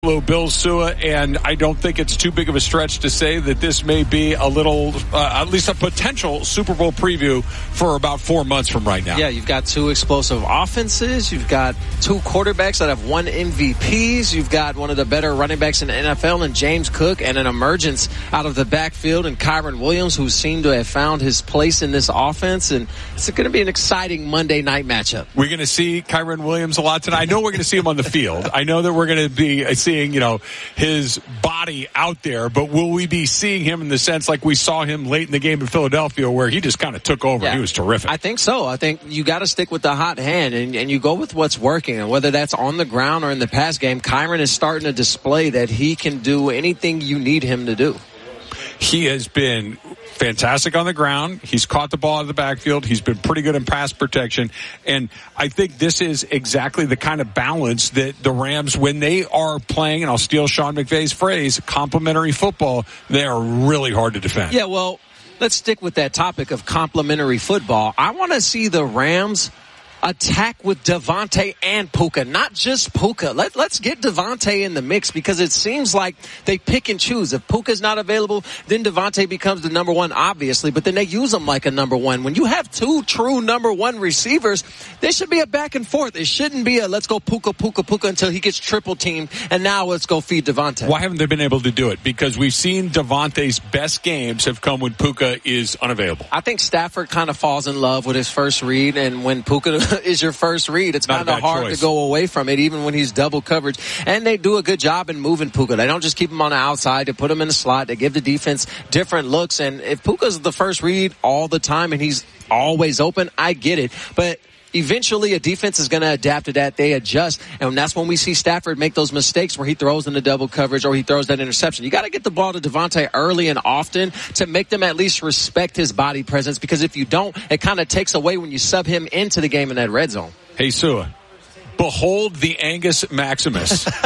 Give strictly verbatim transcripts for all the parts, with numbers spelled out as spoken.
Bill Sua, and I don't think it's too big of a stretch to say that this may be a little, uh, at least a potential Super Bowl preview for about four months from right now. Yeah, you've got two explosive offenses. You've got two quarterbacks that have won M V Ps. You've got one of the better running backs in the N F L in James Cook, and an emergence out of the backfield in Kyren Williams, who seemed to have found his place in this offense. And it's going to be an exciting Monday night matchup. We're going to see Kyren Williams a lot tonight. I know we're going to see him on the field. I know that we're going to be seeing Seeing, you know, his body out there, but will we be seeing him in the sense like we saw him late in the game in Philadelphia where he just kind of took over? Yeah, he was terrific. I think so. I think you got to stick with the hot hand and, and you go with what's working. And whether that's on the ground or in the pass game, Kyren is starting to display that he can do anything you need him to do. He has been fantastic on the ground. He's caught the ball out of the backfield. He's been pretty good in pass protection. And I think this is exactly the kind of balance that the Rams, when they are playing, and I'll steal Sean McVay's phrase, complementary football, they are really hard to defend. Yeah, well, let's stick with that topic of complementary football. I want to see the Rams attack with Devontae and Puka, not just Puka. Let, let's get Devontae in the mix because it seems like they pick and choose. If Puka's not available, then Devontae becomes the number one, obviously, but then they use him like a number one. When you have two true number one receivers, there should be a back and forth. It shouldn't be a let's go Puka, Puka, Puka until he gets triple teamed, and now let's go feed Devontae. Why haven't they been able to do it? Because we've seen Devontae's best games have come when Puka is unavailable. I think Stafford kind of falls in love with his first read, and when Puka is your first read, it's kind of hard choice. to go away from it, even when he's double coverage. And they do a good job in moving Puka. They don't just keep him on the outside. They put him in the slot. They give the defense different looks. And if Puka's the first read all the time and he's always open, I get it. But eventually a defense is going to adapt to that. They adjust. And that's when we see Stafford make those mistakes where he throws in the double coverage or he throws that interception. You got to get the ball to Devontae early and often to make them at least respect his body presence, because if you don't, it kind of takes away when you sub him into the game in that red zone. Hey, Sua, behold the Angus Maximus. A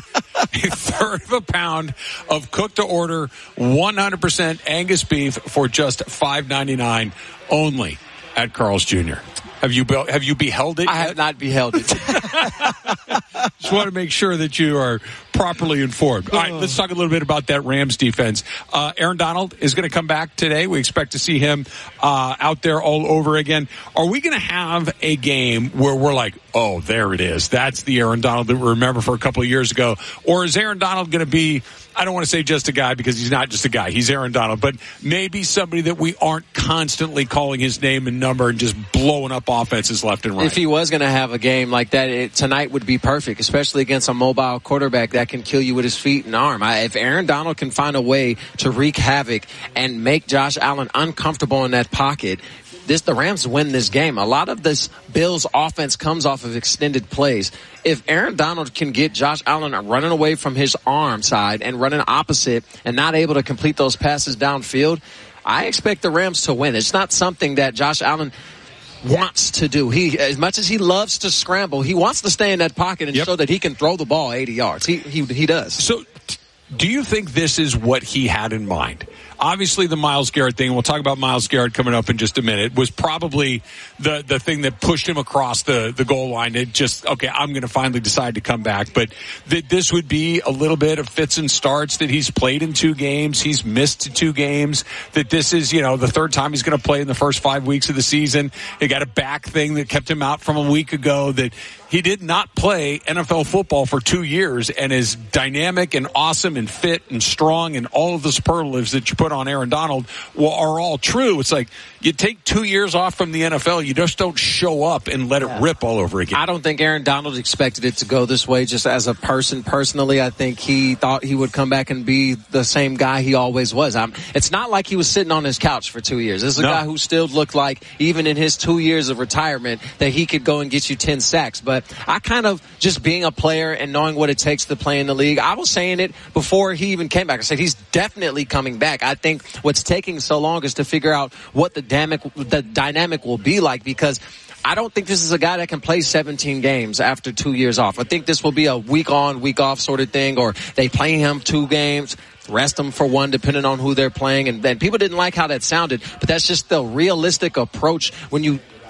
third of a pound of cooked to order, one hundred percent Angus beef for just five ninety-nine only at Carl's Junior Have you be- have you beheld it? I yet? have not beheld it. Just want to make sure that you are properly informed. All right, let's talk a little bit about that Rams defense. Uh, Aaron Donald is going to come back today. We expect to see him uh, out there all over again. Are we going to have a game where we're like, oh, there it is. That's the Aaron Donald that we remember for a couple of years ago. Or is Aaron Donald going to be, I don't want to say just a guy because he's not just a guy. He's Aaron Donald. But maybe somebody that we aren't constantly calling his name and number and just blowing up offenses left and right. If he was going to have a game like that, it, tonight would be perfect, especially against a mobile quarterback that can kill you with his feet and arm. I, if Aaron Donald can find a way to wreak havoc and make Josh Allen uncomfortable in that pocket, this the Rams win this game. A lot of this Bills offense comes off of extended plays. If Aaron Donald can get Josh Allen running away from his arm side and running opposite and not able to complete those passes downfield, I expect the Rams to win. It's not something that Josh Allen wants to do. He, as much as he loves to scramble, he wants to stay in that pocket and yep. show that he can throw the ball eighty yards. He he he does. So, do you think this is what he had in mind? Obviously, the Myles Garrett thing, we'll talk about Myles Garrett coming up in just a minute, was probably the, the thing that pushed him across the, the goal line. It just, okay, I'm going to finally decide to come back. But that this would be a little bit of fits and starts, that he's played in two games, he's missed two games, that this is, you know, the third time he's going to play in the first five weeks of the season. He got a back thing that kept him out from a week ago, that he did not play N F L football for two years and is dynamic and awesome and fit and strong, and all of the superlatives that you put on Aaron Donald are all true. It's like you take two years off from the N F L, you just don't show up and let yeah. it rip all over again. I don't think Aaron Donald expected it to go this way. Just as a person, personally, I think he thought he would come back and be the same guy he always was. I'm, it's not like he was sitting on his couch for two years. This is a no. guy who still looked like, even in his two years of retirement, that he could go and get you ten sacks. But I kind of, just being a player and knowing what it takes to play in the league, I was saying it before he even came back. I said he's definitely coming back. I think what's taking so long is to figure out what the dynamic, the dynamic will be like, because I don't think this is a guy that can play seventeen games after two years off. I think this will be a week on, week off sort of thing, or they play him two games, rest them for one, depending on who they're playing. And then people didn't like how that sounded, but that's just the realistic approach when you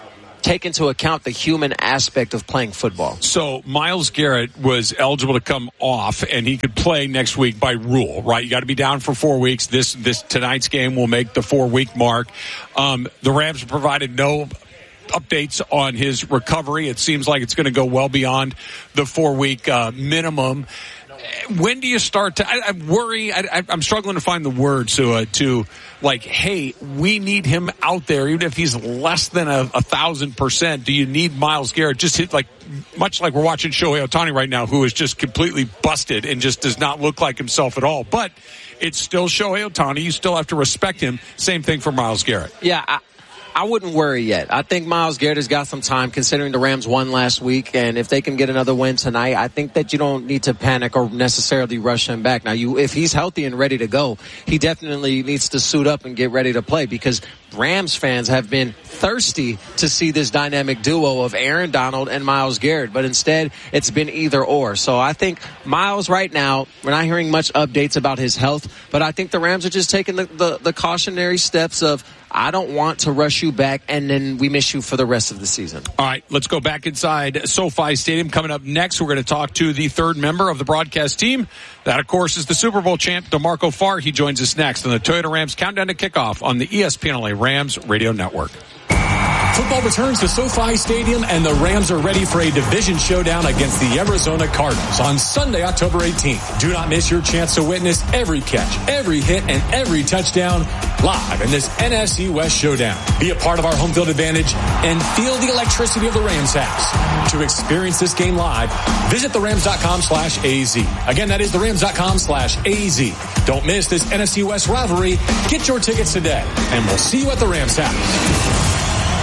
take into account the human aspect of playing football. So Myles Garrett was eligible to come off, and he could play next week by rule, right? You got to be down for four weeks. This this tonight's game will make the four-week mark. Um, the Rams have provided no updates on his recovery. It seems like it's going to go well beyond the four-week uh, minimum. When do you start to, I, I worry, I, I'm struggling to find the words to, uh, to like, hey, we need him out there, even if he's less than a, a thousand percent. Do you need Myles Garrett? Just hit like, much like we're watching Shohei Ohtani right now, who is just completely busted and just does not look like himself at all. But it's still Shohei Ohtani. You still have to respect him. Same thing for Myles Garrett. Yeah, I- I wouldn't worry yet. I think Myles Garrett has got some time considering the Rams won last week, and if they can get another win tonight, I think that you don't need to panic or necessarily rush him back. Now, you, if he's healthy and ready to go, he definitely needs to suit up and get ready to play, because Rams fans have been thirsty to see this dynamic duo of Aaron Donald and Myles Garrett, but instead it's been either or. So I think Myles right now, we're not hearing much updates about his health, but I think the Rams are just taking the, the, the cautionary steps of, I don't want to rush you back, and then we miss you for the rest of the season. All right, let's go back inside SoFi Stadium. Coming up next, we're going to talk to the third member of the broadcast team. That, of course, is the Super Bowl champ, DeMarco Farr. He joins us next on the Toyota Rams Countdown to Kickoff on the E S P N L A Rams Radio Network. Football returns to SoFi Stadium, and the Rams are ready for a division showdown against the Arizona Cardinals on Sunday, October eighteenth. Do not miss your chance to witness every catch, every hit, and every touchdown live in this N F C West showdown. Be a part of our home field advantage and feel the electricity of the Rams house. To experience this game live, visit the rams dot com slash A Z. Again, that is the rams dot com slash A Z. Don't miss this N F C West rivalry. Get your tickets today, and we'll see you at the Rams house.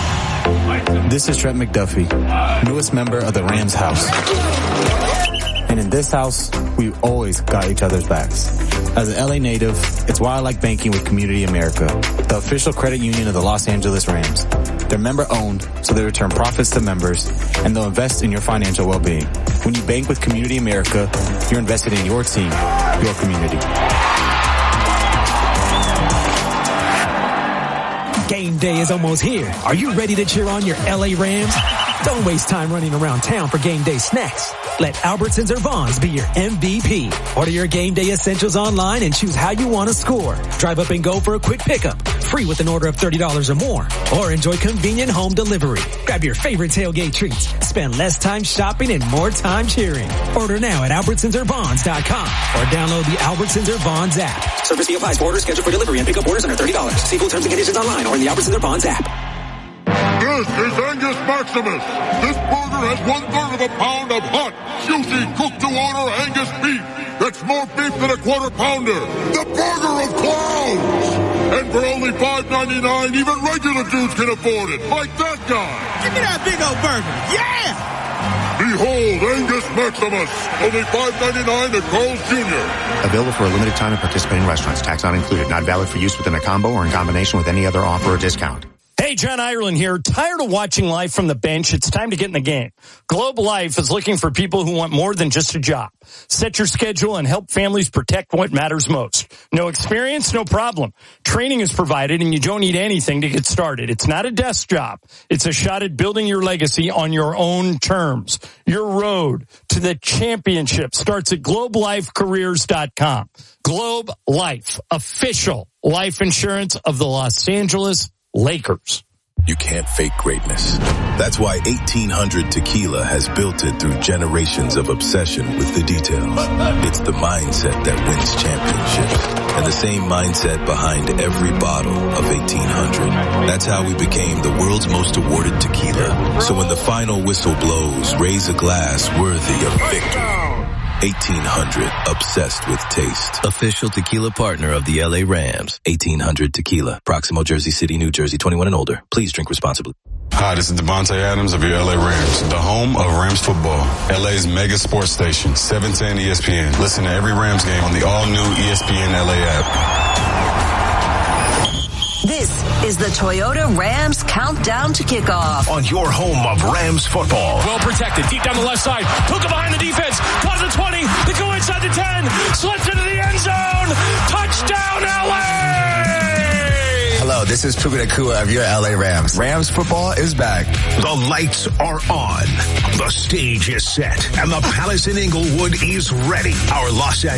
This is Trent McDuffie, newest member of the Rams house. And in this house, we've always got each other's backs. As an L A native, it's why I like banking with Community America, the official credit union of the Los Angeles Rams. They're member-owned, so they return profits to members, and they'll invest in your financial well-being. When you bank with Community America, you're invested in your team, your community. Game day is almost here. Are you ready to cheer on your L A Rams? Don't waste time running around town for game day snacks. Let Albertsons or Vons be your M V P. Order your game day essentials online and choose how you want to score. Drive up and go for a quick pickup, free with an order of thirty dollars or more. Or enjoy convenient home delivery. Grab your favorite tailgate treats. Spend less time shopping and more time cheering. Order now at Albertsons or Vons dot com or download the Albertsons or Vons app. Service fee applies for orders scheduled for delivery and pickup orders under thirty dollars. See full terms and conditions online or in the Albertsons or Vons app. This is Angus Maximus. This burger has one-third of a pound of hot, juicy, cooked-to-order Angus beef. That's more beef than a quarter pounder. The burger of clowns. And for only five ninety-nine, even regular dudes can afford it, like that guy. Give me that big old burger. Yeah! Behold, Angus Maximus. Only five ninety-nine at Carl's Junior Available for a limited time at participating restaurants. Tax not included. Not valid for use within a combo or in combination with any other offer or discount. Hey, John Ireland here. Tired of watching life from the bench? It's time to get in the game. Globe Life is looking for people who want more than just a job. Set your schedule and help families protect what matters most. No experience? No problem. Training is provided and you don't need anything to get started. It's not a desk job. It's a shot at building your legacy on your own terms. Your road to the championship starts at globe life careers dot com. Globe Life, official life insurance of the Los Angeles Lakers. You can't fake greatness. That's why eighteen hundred Tequila has built it through generations of obsession with the details. It's the mindset that wins championships and the same mindset behind every bottle of eighteen hundred. That's how we became the world's most awarded tequila. So when the final whistle blows, raise a glass worthy of victory. eighteen hundred, obsessed with taste. Official tequila partner of the L A Rams. eighteen hundred Tequila. Proximo, Jersey City, New Jersey, twenty-one and older. Please drink responsibly. Hi, this is Devontae Adams of your L A Rams, the home of Rams football. L A's mega sports station, seven ten E S P N. Listen to every Rams game on the all-new E S P N L A app. This is the Toyota Rams Countdown to Kickoff. On your home of Rams football. Well protected, deep down the left side. Hook behind the defense. Caught the twenty. They go inside the ten. Slips into the end zone. Touchdown, L A! Hello, this this is Puka Nacua of your L A Rams. Rams football is back. The lights are on. The stage is set. And the Palace in Inglewood is ready. Our Los Angeles